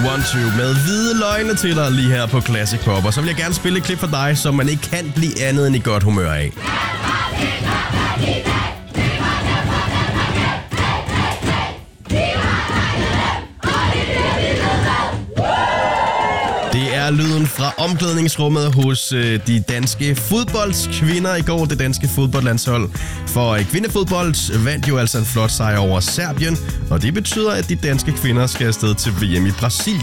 Want To med hvide løgne til dig lige her på Classic Pop. Og så vil jeg gerne spille et klip for dig, som man ikke kan blive andet end i godt humør af. Det er lyden fra omklædningsrummet hos de danske fodboldskvinder i går. Det danske fodboldlandshold for kvindefodbold vandt jo altså en flot sejr over Serbien. Og det betyder, at de danske kvinder skal afsted til VM i Brasilien.